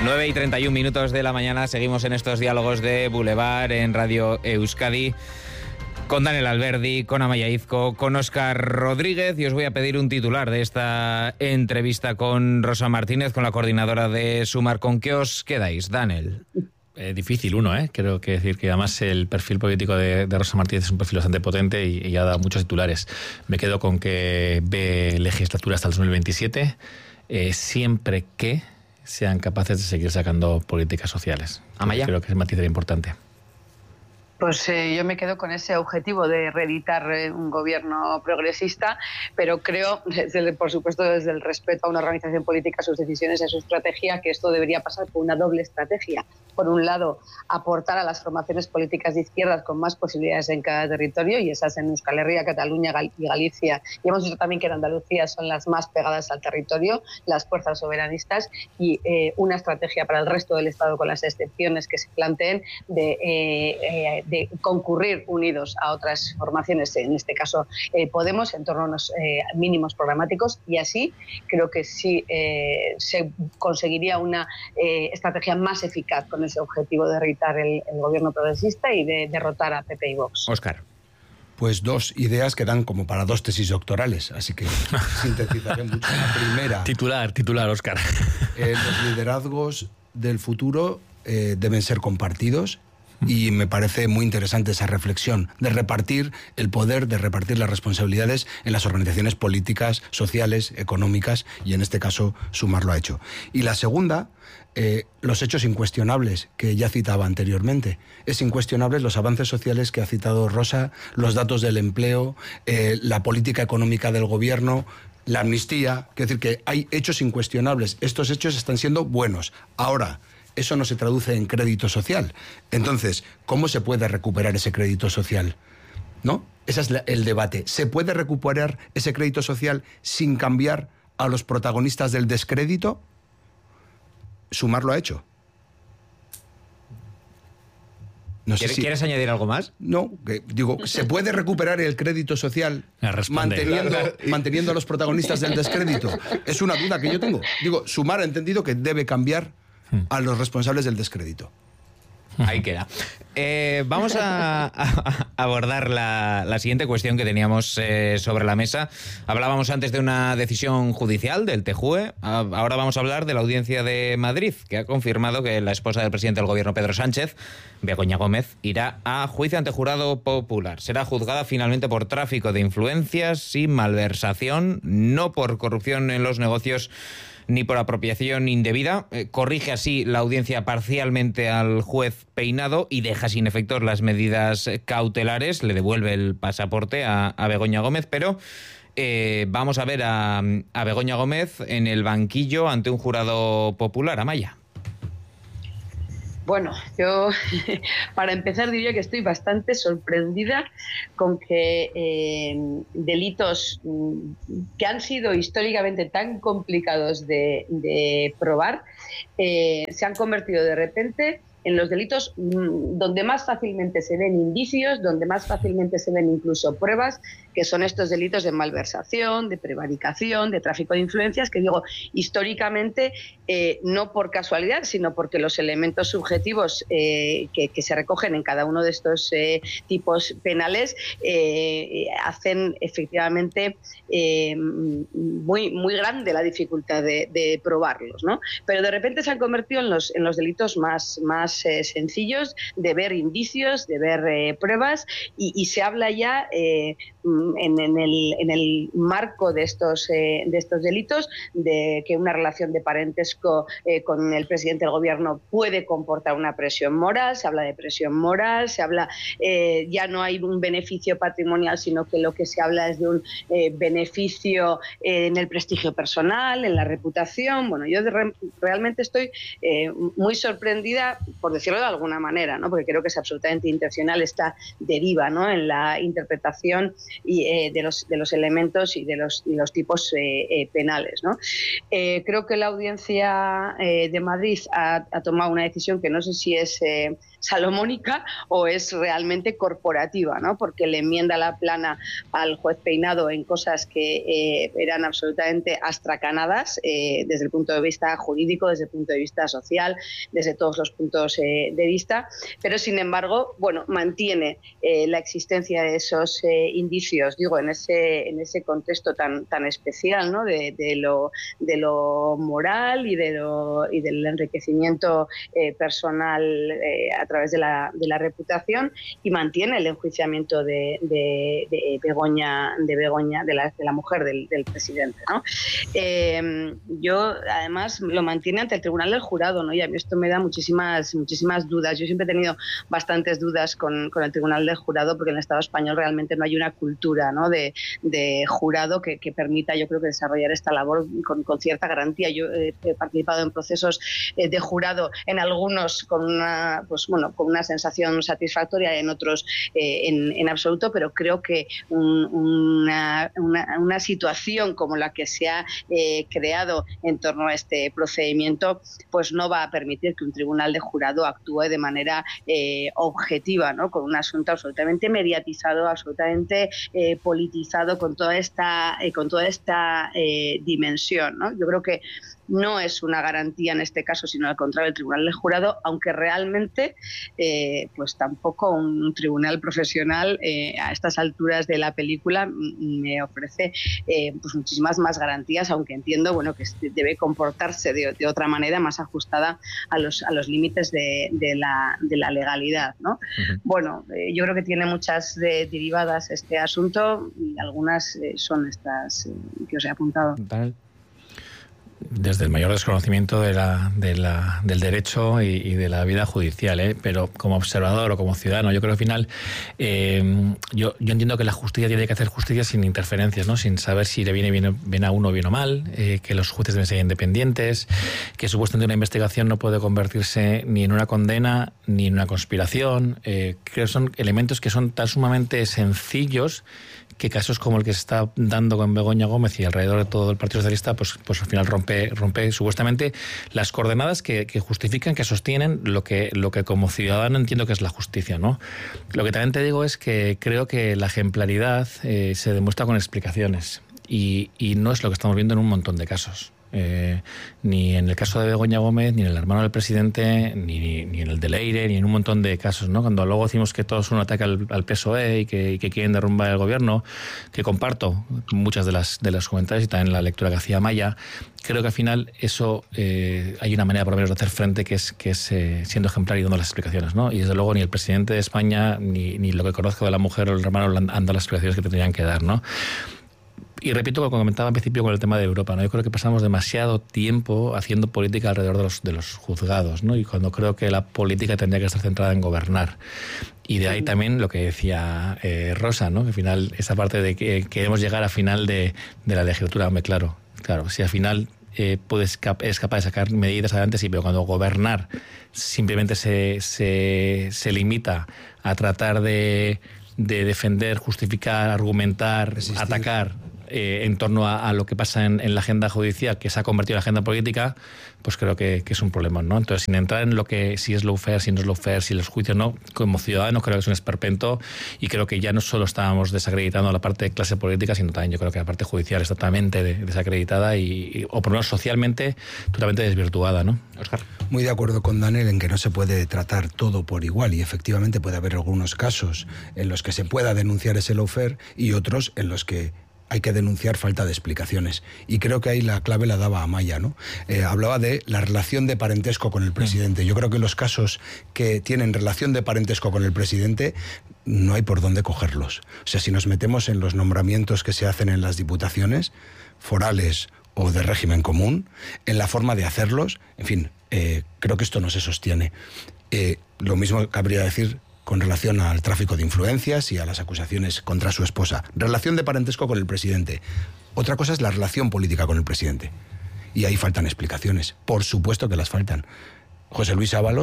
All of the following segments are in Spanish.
9:31 de la mañana, seguimos en estos diálogos de Boulevard en Radio Euskadi con Daniel Alberdi, con Amaia Izco, con Óscar Rodríguez, y os voy a pedir un titular de esta entrevista con Rosa Martínez, con la coordinadora de Sumar. ¿Con qué os quedáis, Daniel? Difícil uno, Creo que decir que además el perfil político de Rosa Martínez es un perfil bastante potente y ha dado muchos titulares. Me quedo con que ve legislatura hasta el 2027, siempre que sean capaces de seguir sacando políticas sociales. Amaya. Creo que ese matiz era importante. Pues yo me quedo con ese objetivo de reeditar un gobierno progresista, pero creo, por supuesto, desde el respeto a una organización política, a sus decisiones, a su estrategia, que esto debería pasar por una doble estrategia. Por un lado, aportar a las formaciones políticas de izquierdas con más posibilidades en cada territorio, y esas en Euskal Herria, Cataluña y Galicia. Y hemos visto también que en Andalucía son las más pegadas al territorio, las fuerzas soberanistas, y una estrategia para el resto del Estado, con las excepciones que se planteen, de concurrir unidos a otras formaciones, en este caso Podemos, en torno a unos mínimos programáticos, y así creo que sí se conseguiría una estrategia más eficaz con ese objetivo de reeditar el gobierno progresista y de derrotar a PP y Vox. Óscar. Pues dos ideas que dan como para dos tesis doctorales, así que sintetizaré mucho. La primera... Titular, Óscar. Los liderazgos del futuro deben ser compartidos. Y me parece muy interesante esa reflexión de repartir el poder, de repartir las responsabilidades en las organizaciones políticas, sociales, económicas, y en este caso Sumar lo ha hecho. Y la segunda, los hechos incuestionables que ya citaba anteriormente. Es incuestionables los avances sociales que ha citado Rosa, los datos del empleo, la política económica del gobierno, la amnistía. Quiero decir que hay hechos incuestionables. Estos hechos están siendo buenos. Ahora, eso no se traduce en crédito social. Entonces, ¿cómo se puede recuperar ese crédito social? ¿No? Ese es el debate. ¿Se puede recuperar ese crédito social sin cambiar a los protagonistas del descrédito? Sumar lo ha hecho. No sé ¿Quieres añadir algo más? No, digo, ¿se puede recuperar el crédito social manteniendo a los protagonistas del descrédito? Es una duda que yo tengo. Digo, Sumar ha entendido que debe cambiar a los responsables del descrédito. Ahí queda. Vamos a abordar la siguiente cuestión que teníamos sobre la mesa. Hablábamos antes de una decisión judicial del TJUE. Ahora vamos a hablar de la Audiencia de Madrid, que ha confirmado que la esposa del presidente del gobierno, Pedro Sánchez, Begoña Gómez, irá a juicio ante jurado popular. Será juzgada finalmente por tráfico de influencias y malversación, no por corrupción en los negocios ni por apropiación indebida. Corrige así la audiencia parcialmente al juez Peinado y deja sin efectos las medidas cautelares. Le devuelve el pasaporte a Begoña Gómez, pero vamos a ver a Begoña Gómez en el banquillo ante un jurado popular. Amaya. Bueno, yo para empezar diría que estoy bastante sorprendida con que delitos que han sido históricamente tan complicados de probar se han convertido de repente en los delitos donde más fácilmente se ven indicios, donde más fácilmente se ven incluso pruebas, que son estos delitos de malversación, de prevaricación, de tráfico de influencias, que digo, históricamente, no por casualidad, sino porque los elementos subjetivos que se recogen en cada uno de estos tipos penales hacen efectivamente muy grande la dificultad de probarlos, ¿no? Pero de repente se han convertido en los delitos más sencillos, de ver indicios, de ver pruebas, y se habla ya en el marco de estos delitos de que una relación de parentesco con el presidente del gobierno puede comportar una presión moral. Se habla de presión moral, se habla, ya no hay un beneficio patrimonial, sino que lo que se habla es de un beneficio en el prestigio personal, en la reputación. Bueno, yo realmente estoy muy sorprendida por decirlo de alguna manera, ¿no? Porque creo que es absolutamente intencional esta deriva, ¿no?, en la interpretación de los elementos y de los tipos penales, ¿no? Creo que la Audiencia de Madrid ha tomado una decisión que no sé si es salomónica o es realmente corporativa, ¿no? Porque le enmienda la plana al juez Peinado en cosas que eran absolutamente astracanadas desde el punto de vista jurídico, desde el punto de vista social, desde todos los puntos de vista, pero sin embargo, bueno, mantiene la existencia de esos indicios, digo, en ese contexto tan especial, ¿no?, de lo moral y del enriquecimiento personal a través de la reputación, y mantiene el enjuiciamiento de Begoña, de la mujer del presidente, ¿no? Yo, además, lo mantiene ante el Tribunal del Jurado, ¿no? Y a mí esto me da muchísimas dudas. Yo siempre he tenido bastantes dudas con el Tribunal del Jurado, porque en el Estado español realmente no hay una cultura, ¿no?, de jurado que permita, yo creo, que desarrollar esta labor con cierta garantía. Yo he participado en procesos de jurado, en algunos con una sensación satisfactoria, en otros en absoluto, pero creo que una situación como la que se ha creado en torno a este procedimiento, pues no va a permitir que un tribunal de jurado actúe de manera objetiva, ¿no?, con un asunto absolutamente mediatizado, absolutamente politizado, con toda esta dimensión, ¿no? Yo creo que no es una garantía en este caso, sino al contrario, el Tribunal del Jurado, aunque realmente pues tampoco un tribunal profesional a estas alturas de la película me ofrece pues muchísimas más garantías, aunque entiendo, bueno, que debe comportarse de otra manera, más ajustada a los límites de la legalidad, ¿no? Uh-huh. Bueno, yo creo que tiene muchas derivadas este asunto, y algunas son estas que os he apuntado. Desde el mayor desconocimiento del derecho y de la vida judicial, pero como observador o como ciudadano, yo creo que al final yo entiendo que la justicia tiene que hacer justicia sin interferencias, ¿no?, sin saber si le viene bien a uno bien o mal, que los jueces deben ser independientes, que supuestamente una investigación no puede convertirse ni en una condena ni en una conspiración. Creo que son elementos que son tan sumamente sencillos que casos como el que se está dando con Begoña Gómez y alrededor de todo el Partido Socialista, pues al final rompe supuestamente las coordenadas que justifican, que sostienen lo que como ciudadano entiendo que es la justicia, ¿no? Lo que también te digo es que creo que la ejemplaridad se demuestra con explicaciones y no es lo que estamos viendo en un montón de casos. Ni en el caso de Begoña Gómez, ni en el hermano del presidente, ni en el de Leire, ni en un montón de casos, ¿no? Cuando luego decimos que todos son un ataque al PSOE y que quieren derrumbar el gobierno, que comparto muchas de los comentarios y también la lectura que hacía Maya, creo que al final eso hay una manera por lo menos de hacer frente que es siendo ejemplar y dando las explicaciones, ¿no? Y desde luego ni el presidente de España ni lo que conozco de la mujer o el hermano han dado las explicaciones que tendrían que dar, ¿no? Y repito lo que comentaba al principio con el tema de Europa, ¿no? Yo creo que pasamos demasiado tiempo haciendo política alrededor de los juzgados, ¿no? Y cuando creo que la política tendría que estar centrada en gobernar. Y de ahí también lo que decía Rosa, ¿no? Que al final, esa parte de que queremos llegar al final de la legislatura, hombre, claro, si al final es capaz de sacar medidas adelante, sí, pero cuando gobernar simplemente se limita a tratar de defender, justificar, argumentar, resistir, atacar en torno a lo que pasa en la agenda judicial, que se ha convertido en la agenda política, pues creo que es un problema, ¿no? Entonces, sin entrar en lo que si es lawfare, si no es lawfare, si los juicios no, como ciudadanos creo que es un esperpento, y creo que ya no solo estábamos desacreditando la parte de clase política, sino también yo creo que la parte judicial es totalmente desacreditada o por lo menos socialmente totalmente desvirtuada, ¿no? Óscar. Muy de acuerdo con Daniel en que no se puede tratar todo por igual, y efectivamente puede haber algunos casos en los que se pueda denunciar ese lawfare y otros en los que hay que denunciar falta de explicaciones. Y creo que ahí la clave la daba Amaya, ¿no? Hablaba de la relación de parentesco con el presidente. Yo creo que los casos que tienen relación de parentesco con el presidente no hay por dónde cogerlos. O sea, si nos metemos en los nombramientos que se hacen en las diputaciones forales o de régimen común, en la forma de hacerlos, en fin, creo que esto no se sostiene. Lo mismo cabría decir con relación al tráfico de influencias y a las acusaciones contra su esposa. Relación de parentesco con el presidente. Otra cosa es la relación política con el presidente. Y ahí faltan explicaciones. Por supuesto que las faltan. José Luis Ábalos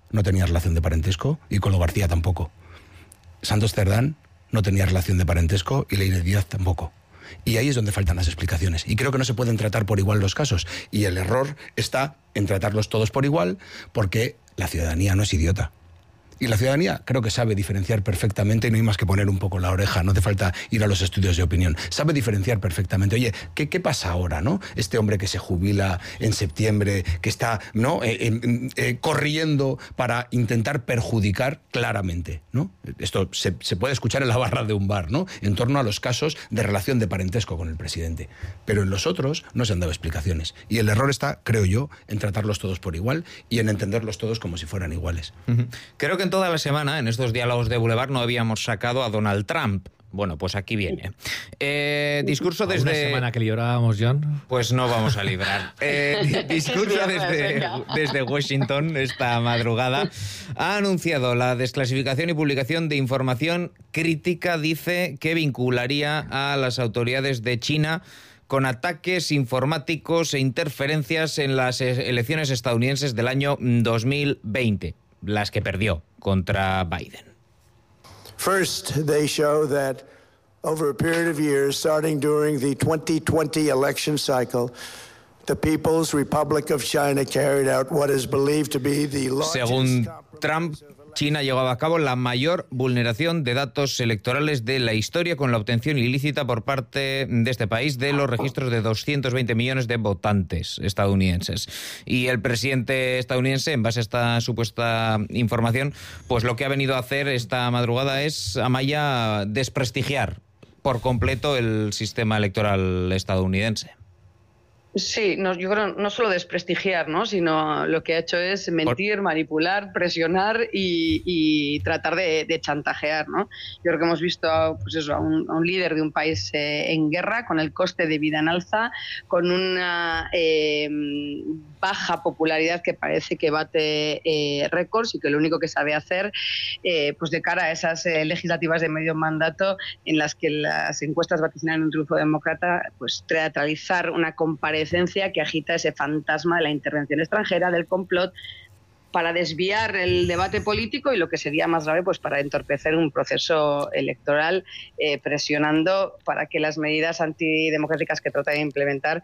no tenía relación de parentesco y Coldo García tampoco. Santos Cerdán no tenía relación de parentesco y Leire Díaz tampoco. Y ahí es donde faltan las explicaciones. Y creo que no se pueden tratar por igual los casos. Y el error está en tratarlos todos por igual, porque la ciudadanía no es idiota. Y la ciudadanía creo que sabe diferenciar perfectamente, y no hay más que poner un poco la oreja, no hace falta ir a los estudios de opinión. Sabe diferenciar perfectamente. Oye, ¿qué pasa ahora, no? Este hombre que se jubila en septiembre, que está, ¿no?, corriendo para intentar perjudicar claramente, ¿no? Esto se puede escuchar en la barra de un bar, ¿no?, en torno a los casos de relación de parentesco con el presidente. Pero en los otros no se han dado explicaciones. Y el error está, creo yo, en tratarlos todos por igual y en entenderlos todos como si fueran iguales. Creo que en toda la semana, en estos diálogos de Boulevard, no habíamos sacado a Donald Trump. Bueno, pues aquí viene. Discurso desde... Una semana que librábamos, John. Pues no vamos a librar. Discurso desde Washington esta madrugada. Ha anunciado la desclasificación y publicación de información crítica, dice, que vincularía a las autoridades de China con ataques informáticos e interferencias en las elecciones estadounidenses del año 2020. Las que perdió contra Biden. First, they show that over a period of years, starting during the 2020 election cycle, the People's Republic of China carried out what is believed to be the largest... Según Trump, China llevaba a cabo la mayor vulneración de datos electorales de la historia, con la obtención ilícita por parte de este país de los registros de 220 millones de votantes estadounidenses. Y el presidente estadounidense, en base a esta supuesta información, pues lo que ha venido a hacer esta madrugada es, Amaya, desprestigiar por completo el sistema electoral estadounidense. Sí, yo creo no solo desprestigiar, ¿no?, sino lo que ha hecho es mentir, manipular, presionar y tratar de chantajear, ¿no? Yo creo que hemos visto, pues eso, a un líder de un país en guerra, con el coste de vida en alza, con una baja popularidad que parece que bate récords, y que lo único que sabe hacer, pues de cara a esas legislativas de medio mandato, en las que las encuestas vaticinan un triunfo demócrata, pues teatralizar una comparecencia que agita ese fantasma de la intervención extranjera, del complot, para desviar el debate político y, lo que sería más grave, pues para entorpecer un proceso electoral, presionando para que las medidas antidemocráticas que trata de implementar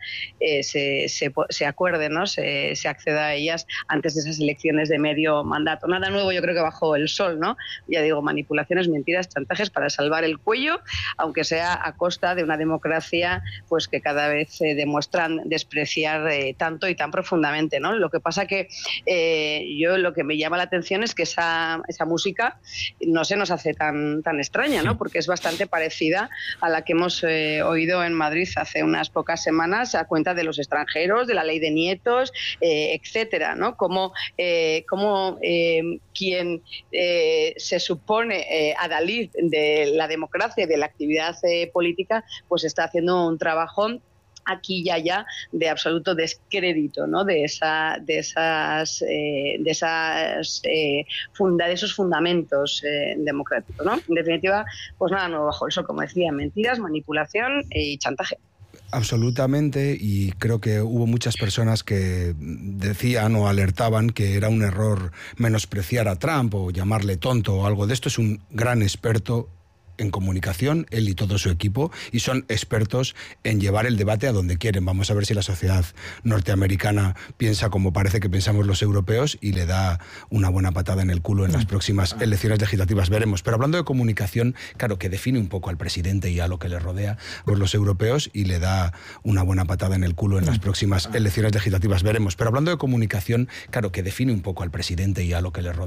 se acuerden, ¿no?, se acceda a ellas antes de esas elecciones de medio mandato. Nada nuevo, yo creo que bajo el sol, ¿no? Ya digo, manipulaciones, mentiras, chantajes para salvar el cuello, aunque sea a costa de una democracia pues que cada vez demuestran despreciar tanto y tan profundamente, ¿no? Lo que pasa que yo lo que me llama la atención es que esa música no se nos hace tan extraña, ¿no?, porque es bastante parecida a la que hemos oído en Madrid hace unas pocas semanas, a cuenta de los extranjeros, de la ley de nietos, etcétera, ¿no? Como quien se supone adalid de la democracia y de la actividad política, pues está haciendo un trabajo aquí y allá de absoluto descrédito, ¿no?, de esos fundamentos democráticos, ¿no? En definitiva, pues nada nuevo bajo el sol, como decía, mentiras, manipulación y chantaje. Absolutamente, y creo que hubo muchas personas que decían o alertaban que era un error menospreciar a Trump o llamarle tonto o algo de esto. Es un gran experto en comunicación, él y todo su equipo, y son expertos en llevar el debate a donde quieren. Vamos a ver si la sociedad norteamericana piensa como parece que pensamos los europeos y le da una buena patada en el culo en las próximas elecciones legislativas. Veremos. Pero hablando de comunicación, claro, que define un poco al presidente y a lo que le rodea por los europeos y le da una buena patada en el culo en las próximas elecciones legislativas. Veremos. Pero hablando de comunicación, claro, que define un poco al presidente y a lo que le rodea